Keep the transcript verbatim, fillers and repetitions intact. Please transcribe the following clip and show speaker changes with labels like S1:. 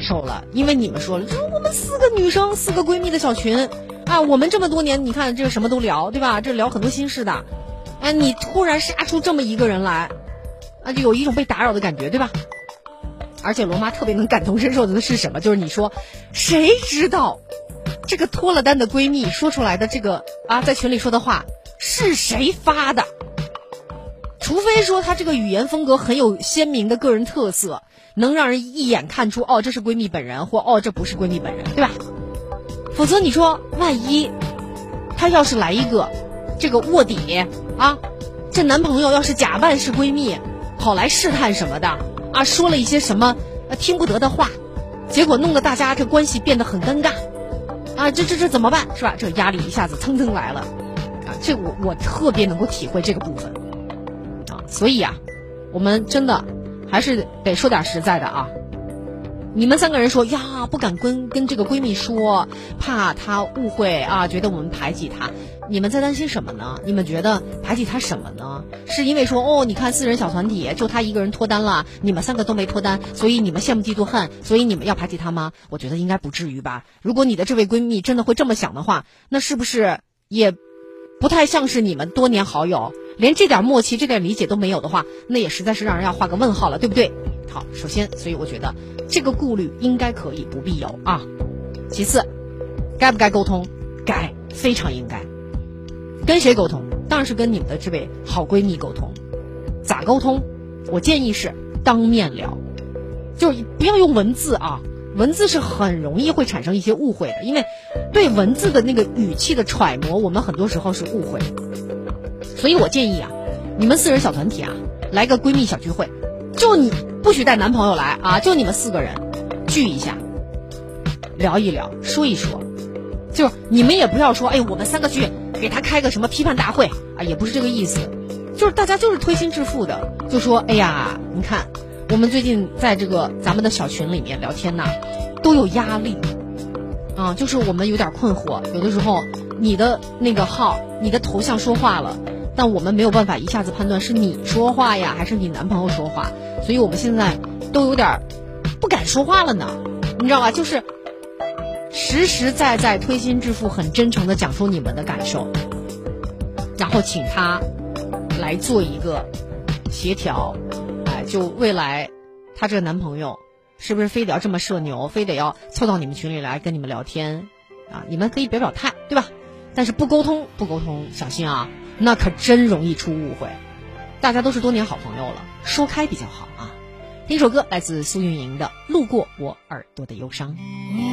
S1: 受了，因为你们说了，这我们四个女生四个闺蜜的小群啊，我们这么多年你看这什么都聊，对吧？这聊很多心事的，哎，你突然杀出这么一个人来啊，就有一种被打扰的感觉，对吧？而且罗妈特别能感同身受的是什么？就是你说谁知道这个脱了单的闺蜜说出来的这个啊，在群里说的话是谁发的？除非说她这个语言风格很有鲜明的个人特色，能让人一眼看出哦这是闺蜜本人，或哦这不是闺蜜本人，对吧？否则你说万一她要是来一个这个卧底啊，这男朋友要是假扮是闺蜜跑来试探什么的啊，说了一些什么呃听不得的话，结果弄得大家这关系变得很尴尬啊，这这这怎么办是吧？这压力一下子蹭蹭来了啊，这我我特别能够体会这个部分啊，所以啊，我们真的还是得说点实在的啊。你们三个人说呀，不敢跟跟这个闺蜜说，怕她误会啊，觉得我们排挤她。你们在担心什么呢？你们觉得排挤她什么呢？是因为说哦，你看四人小团体就她一个人脱单了，你们三个都没脱单，所以你们羡慕嫉妒恨，所以你们要排挤她吗？我觉得应该不至于吧。如果你的这位闺蜜真的会这么想的话，那是不是也不太像是你们多年好友，连这点默契这点理解都没有的话，那也实在是让人要画个问号了，对不对？好，首先所以我觉得这个顾虑应该可以不必有啊。其次，该不该沟通？该，非常应该。跟谁沟通？当然是跟你们的这位好闺蜜沟通。咋沟通？我建议是当面聊，就是不要用文字啊，文字是很容易会产生一些误会的，因为对文字的那个语气的揣摩，我们很多时候是误会。所以我建议啊，你们四人小团体啊，来个闺蜜小聚会，就你不许带男朋友来啊，就你们四个人聚一下，聊一聊，说一说。就是你们也不要说，哎，我们三个去给他开个什么批判大会啊，也不是这个意思。就是大家就是推心置腹的，就说，哎呀，你看我们最近在这个咱们的小群里面聊天呐，都有压力啊，就是我们有点困惑，有的时候你的那个号，你的头像说话了，但我们没有办法一下子判断是你说话呀，还是你男朋友说话，所以我们现在都有点不敢说话了呢，你知道吧？就是实实在在推心置腹很真诚的讲述你们的感受，然后请他来做一个协调。哎，就未来他这个男朋友是不是非得要这么社牛，非得要凑到你们群里来跟你们聊天啊？你们可以表表态，对吧？但是不沟通不沟通小心啊，那可真容易出误会。大家都是多年好朋友了，说开比较好啊。听首歌来自苏运莹的《路过我耳朵的忧伤》。